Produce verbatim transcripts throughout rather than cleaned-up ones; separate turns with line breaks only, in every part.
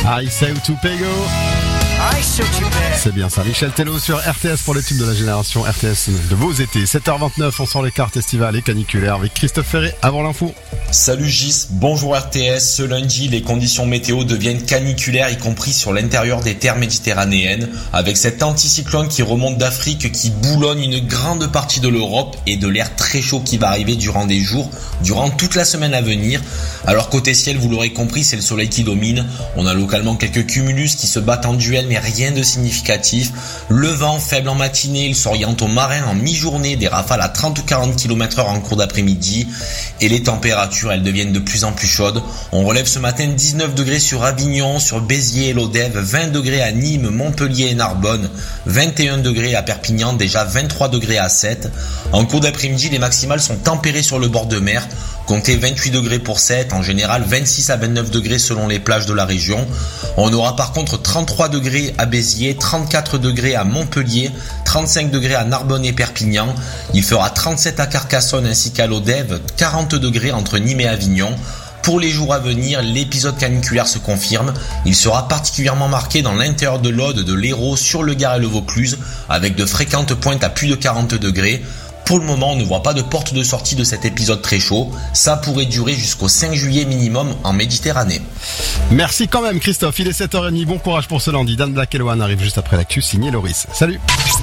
I say to Pego. C'est bien ça, Michel Tello sur R T S pour le tube de la génération R T S de vos étés. sept heures vingt-neuf, on sort les cartes estivales et caniculaires avec Christophe Ferré avant l'info.
Salut Gis, bonjour R T S. Ce lundi, les conditions météo deviennent caniculaires, y compris sur l'intérieur des terres méditerranéennes, avec cet anticyclone qui remonte d'Afrique, qui boulonne une grande partie de l'Europe et de l'air très chaud qui va arriver durant des jours, durant toute la semaine à venir. Alors côté ciel, vous l'aurez compris, c'est le soleil qui domine. On a localement quelques cumulus qui se battent en duel, mais rien de significatif. Le vent faible en matinée, il s'oriente au marin en mi-journée, des rafales à trente ou quarante kilomètres heure en cours d'après-midi. Et les températures, elles deviennent de plus en plus chaudes. On relève ce matin dix-neuf degrés sur Avignon, sur Béziers et Lodève, vingt degrés à Nîmes, Montpellier et Narbonne, vingt et un degrés à Perpignan, déjà vingt-trois degrés à Sète. En cours d'après-midi, les maximales sont tempérées sur le bord de mer. Comptez vingt-huit degrés pour Sète, en général vingt-six à vingt-neuf degrés selon les plages de la région. On aura par contre trente-trois degrés à Béziers, trente-quatre degrés à Montpellier, trente-cinq degrés à Narbonne et Perpignan. Il fera trente-sept à Carcassonne ainsi qu'à Lodève, quarante degrés entre Nîmes et Avignon. Pour les jours à venir, l'épisode caniculaire se confirme. Il sera particulièrement marqué dans l'intérieur de l'Aude, de l'Hérault, sur le Gard et le Vaucluse, avec de fréquentes pointes à plus de quarante degrés. Pour le moment, on ne voit pas de porte de sortie de cet épisode très chaud. Ça pourrait durer jusqu'au cinq juillet minimum en Méditerranée.
Merci quand même Christophe, il est sept heures trente, bon courage pour ce lundi. Dan Black et Lohan arrivent juste après l'actu, signé Loris. Salut.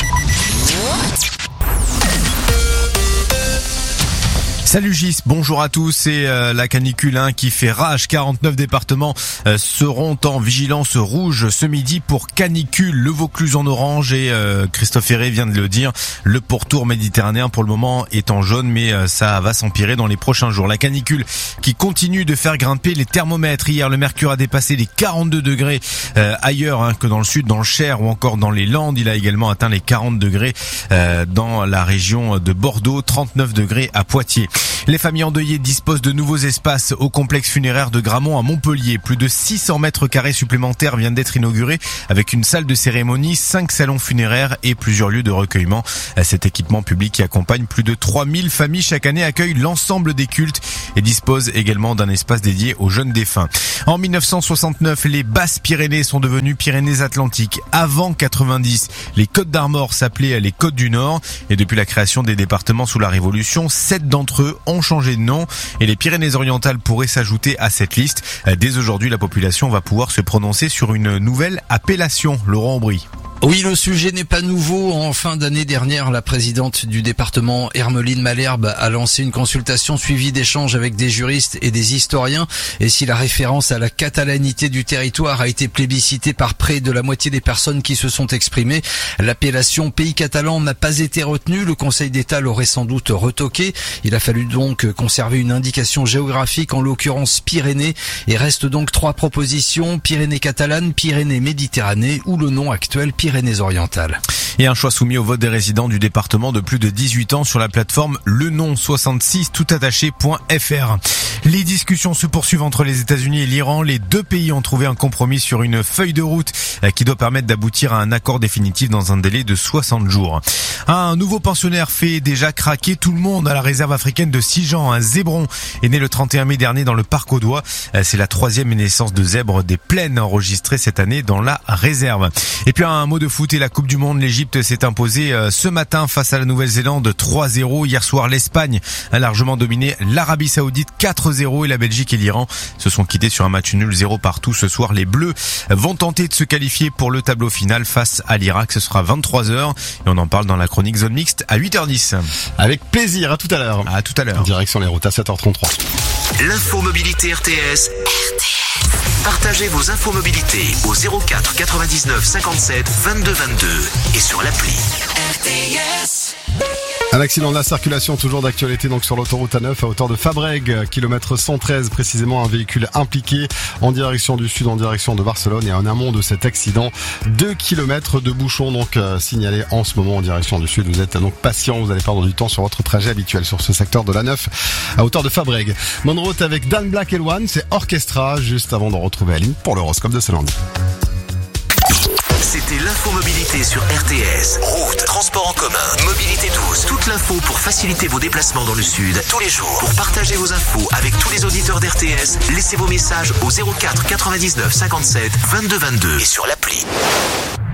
Salut Gis, bonjour à tous. C'est euh, la canicule hein, qui fait rage. quarante-neuf départements euh, seront en vigilance rouge ce midi pour canicule. Le Vaucluse en orange et euh, Christophe Ferré vient de le dire. Le pourtour méditerranéen pour le moment est en jaune, mais euh, ça va s'empirer dans les prochains jours. La canicule qui continue de faire grimper les thermomètres. Hier, le mercure a dépassé les quarante-deux degrés euh, ailleurs hein, que dans le sud, dans le Cher ou encore dans les Landes. Il a également atteint les quarante degrés euh, dans la région de Bordeaux, trente-neuf degrés à Poitiers. Les familles endeuillées disposent de nouveaux espaces au complexe funéraire de Gramont à Montpellier. Plus de six cents mètres carrés supplémentaires viennent d'être inaugurés avec une salle de cérémonie, cinq salons funéraires et plusieurs lieux de recueillement. Cet équipement public qui accompagne plus de trois mille familles chaque année accueille l'ensemble des cultes et dispose également d'un espace dédié aux jeunes défunts. En mille neuf cent soixante-neuf, les Basses-Pyrénées sont devenues Pyrénées-Atlantiques. Avant quatre-vingt-dix, les Côtes d'Armor s'appelaient les Côtes du Nord et depuis la création des départements sous la Révolution, sept d'entre eux ont changé de nom et les Pyrénées-Orientales pourraient s'ajouter à cette liste. Dès aujourd'hui, la population va pouvoir se prononcer sur une nouvelle appellation. Laurent Aubry.
Oui, le sujet n'est pas nouveau. En fin d'année dernière, la présidente du département, Hermeline Malherbe, a lancé une consultation suivie d'échanges avec des juristes et des historiens. Et si la référence à la catalanité du territoire a été plébiscitée par près de la moitié des personnes qui se sont exprimées, l'appellation pays catalan n'a pas été retenue. Le Conseil d'État l'aurait sans doute retoqué. Il a fallu donc conserver une indication géographique, en l'occurrence Pyrénées. Et reste donc trois propositions, Pyrénées catalanes, Pyrénées Méditerranée ou le nom actuel Pyrénées Pyrénées-Orientales.
Et un choix soumis au vote des résidents du département de plus de dix-huit ans sur la plateforme le nom soixante-six toutattaché point f r. Les discussions se poursuivent entre les États-Unis et l'Iran. Les deux pays ont trouvé un compromis sur une feuille de route qui doit permettre d'aboutir à un accord définitif dans un délai de soixante jours. Un nouveau pensionnaire fait déjà craquer tout le monde à la réserve africaine de Sijan. Un zébron est né le trente et un mai dernier dans le parc Audois. C'est la troisième naissance de zèbre des plaines enregistrée cette année dans la réserve. Et puis un mot de foot et la Coupe du Monde. L'Égypte s'est imposée ce matin face à la Nouvelle-Zélande trois zéro. Hier soir, l'Espagne a largement dominé l'Arabie Saoudite quatre zéro et la Belgique et l'Iran se sont quittés sur un match nul zéro partout. Ce soir, les Bleus vont tenter de se qualifier pour le tableau final face à l'Irak. Ce sera vingt-trois heures et on en parle dans la chronique Zone Mixte à huit heures dix.
Avec plaisir, à tout à l'heure.
À tout à l'heure.
Direction les routes à sept heures trente-trois.
L'info mobilité R T S. R T S. Partagez vos infos mobilité au zéro quatre quatre-vingt-dix-neuf cinquante-sept vingt-deux vingt-deux et sur l'appli R T S.
Un accident de la circulation toujours d'actualité donc sur l'autoroute A neuf à hauteur de Fabrègues, kilomètre cent treize précisément, un véhicule impliqué en direction du sud, en direction de Barcelone, et en amont de cet accident, deux kilomètres de bouchons donc euh, signalés en ce moment en direction du sud. Vous êtes donc patient, vous allez perdre du temps sur votre trajet habituel sur ce secteur de l'A neuf à hauteur de Fabrègues. Bonne route avec Dan Black et Lohan, c'est Orchestra juste avant de retrouver Aline pour l'horoscope de ce lundi.
C'était écoutez l'infomobilité sur R T S. Route, transport en commun, mobilité douce. Toute l'info pour faciliter vos déplacements dans le sud tous les jours. Pour partager vos infos avec tous les auditeurs d'R T S, laissez vos messages au zéro quatre quatre-vingt-dix-neuf cinquante-sept vingt-deux vingt-deux et sur l'appli.